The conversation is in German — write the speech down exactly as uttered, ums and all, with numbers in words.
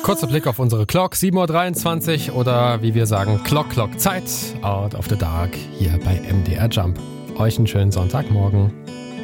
Kurzer Blick auf unsere Clock, sieben Uhr dreiundzwanzig oder wie wir sagen, Clock Clock Zeit, Out of the Dark, hier bei M D R Jump. Euch einen schönen Sonntagmorgen.